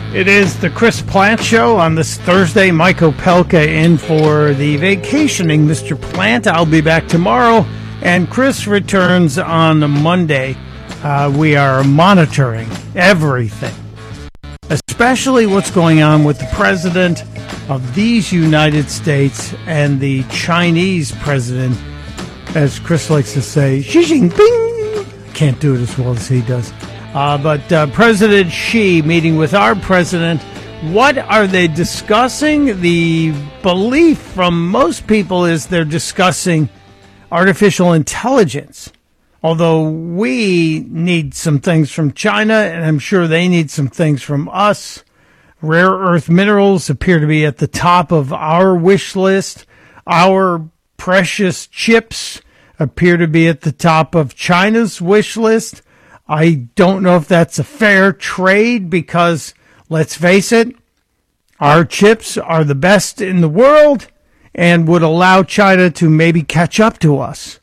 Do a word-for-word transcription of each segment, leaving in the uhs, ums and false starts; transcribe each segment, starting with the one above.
It is the Chris Plante Show on this Thursday. Mike Opelka in for the vacationing Mister Plant. I'll be back tomorrow, and Chris returns on Monday. Uh, we are monitoring everything, especially what's going on with the president of these United States and the Chinese president, as Chris likes to say, Xi Jinping. Can't do it as well as he does. Uh, but uh, President Xi meeting with our president. What are they discussing? The belief from most people is they're discussing artificial intelligence. Although we need some things from China, and I'm sure they need some things from us. Rare earth minerals appear to be at the top of our wish list. Our precious chips appear to be at the top of China's wish list. I don't know if that's a fair trade because, let's face it, our chips are the best in the world and would allow China to maybe catch up to us.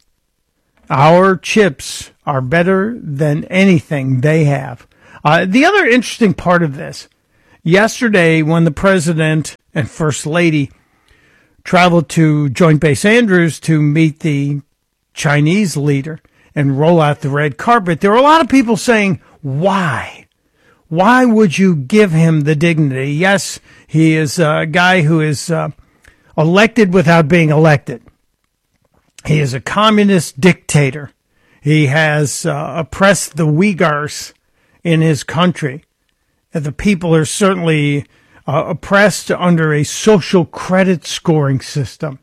Our chips are better than anything they have. Uh, the other interesting part of this, yesterday when the president and first lady traveled to Joint Base Andrews to meet the Chinese leader and roll out the red carpet, there were a lot of people saying, why? Why would you give him the dignity? Yes, he is a guy who is uh, elected without being elected. He is a communist dictator. He has uh, oppressed the Uyghurs in his country. And the people are certainly uh, oppressed under a social credit scoring system.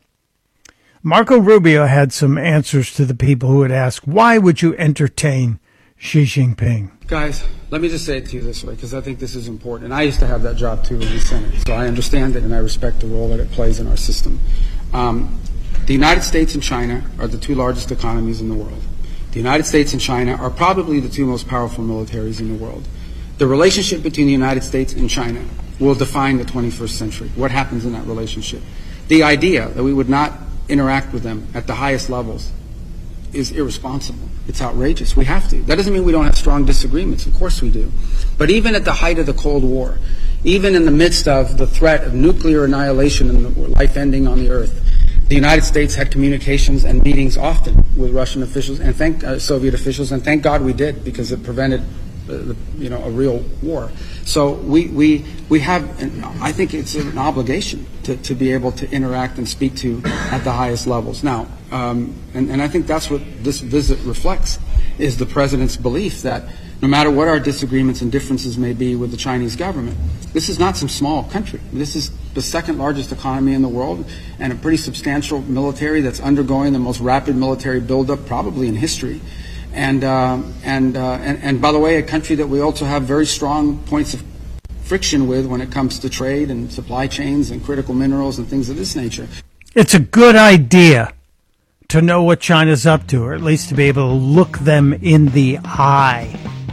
Marco Rubio had some answers to the people who would ask, why would you entertain Xi Jinping? Guys, let me just say it to you this way, because I think this is important. And I used to have that job, too, in the Senate. So I understand it, and I respect the role that it plays in our system. Um, the United States and China are the two largest economies in the world. The United States and China are probably the two most powerful militaries in the world. The relationship between the United States and China will define the twenty-first century. What happens in that relationship? The idea that we would not interact with them at the highest levels is irresponsible. It's outrageous. We have to. That doesn't mean we don't have strong disagreements. Of course we do. But even at the height of the Cold War, even in the midst of the threat of nuclear annihilation and life ending on the Earth, the United States had communications and meetings often with Russian officials and thank uh, Soviet officials, and thank God we did, because it prevented Uh, you know, a real war. So we we we have, an, I think it's an obligation to, to be able to interact and speak to at the highest levels. Now, um, and, and I think that's what this visit reflects, is the president's belief that no matter what our disagreements and differences may be with the Chinese government, this is not some small country. This is the second largest economy in the world and a pretty substantial military that's undergoing the most rapid military buildup probably in history. And, uh, and, uh, and and by the way, a country that we also have very strong points of friction with when it comes to trade and supply chains and critical minerals and things of this nature. It's a good idea to know what China's up to, or at least to be able to look them in the eye.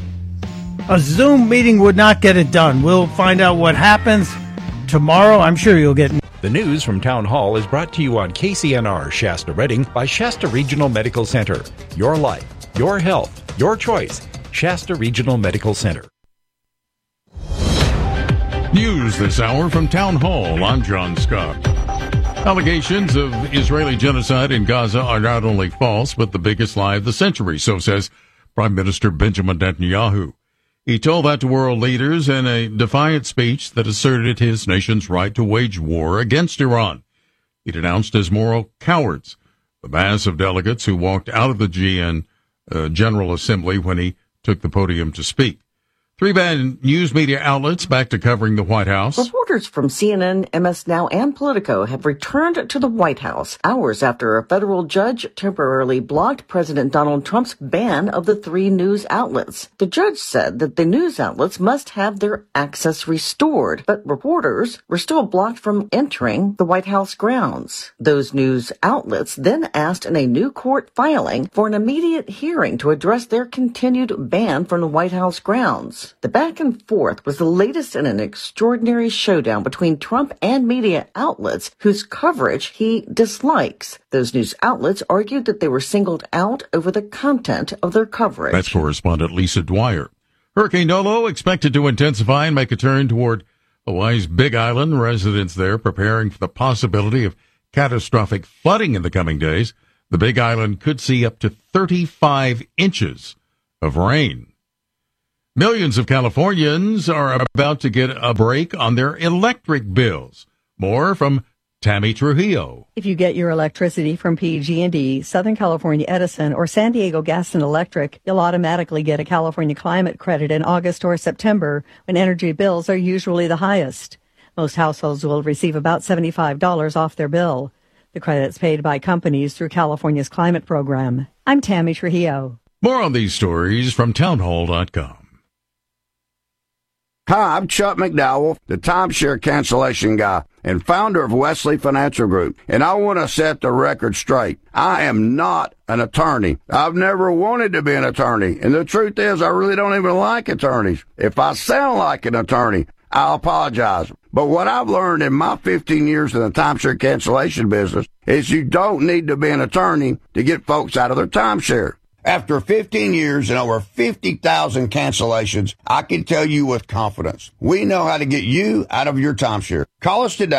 A Zoom meeting would not get it done. We'll find out what happens tomorrow. I'm sure you'll get... The news from Town Hall is brought to you on K C N R Shasta Redding by Shasta Regional Medical Center. Your life, your health, your choice. Shasta Regional Medical Center. News this hour from Town Hall. I'm John Scott. Allegations of Israeli genocide in Gaza are not only false, but the biggest lie of the century, so says Prime Minister Benjamin Netanyahu. He told that to world leaders in a defiant speech that asserted his nation's right to wage war against Iran. He denounced as moral cowards the mass of delegates who walked out of the G N uh, General Assembly when he took the podium to speak. Three bad news media outlets back to covering the White House. Reporters from C N N, M S Now, and Politico have returned to the White House hours after a federal judge temporarily blocked President Donald Trump's ban of the three news outlets. The judge said that the news outlets must have their access restored, but reporters were still blocked from entering the White House grounds. Those news outlets then asked in a new court filing for an immediate hearing to address their continued ban from the White House grounds. The back and forth was the latest in an extraordinary showdown between Trump and media outlets whose coverage he dislikes. Those news outlets argued that they were singled out over the content of their coverage. That's correspondent Lisa Dwyer. Hurricane Nolo expected to intensify and make a turn toward Hawaii's Big Island. Residents there preparing for the possibility of catastrophic flooding in the coming days. The Big Island could see up to thirty-five inches of rain. Millions of Californians are about to get a break on their electric bills. More from Tammy Trujillo. If you get your electricity from P G and E, Southern California Edison, or San Diego Gas and Electric, you'll automatically get a California climate credit in August or September when energy bills are usually the highest. Most households will receive about seventy-five dollars off their bill. The credit's paid by companies through California's climate program. I'm Tammy Trujillo. More on these stories from townhall dot com. Hi, I'm Chuck McDowell, the timeshare cancellation guy and founder of Wesley Financial Group, and I want to set the record straight. I am not an attorney. I've never wanted to be an attorney, and the truth is I really don't even like attorneys. If I sound like an attorney, I apologize. But what I've learned in my fifteen years in the timeshare cancellation business is you don't need to be an attorney to get folks out of their timeshare. After fifteen years and over fifty thousand cancellations, I can tell you with confidence, we know how to get you out of your timeshare. Call us today.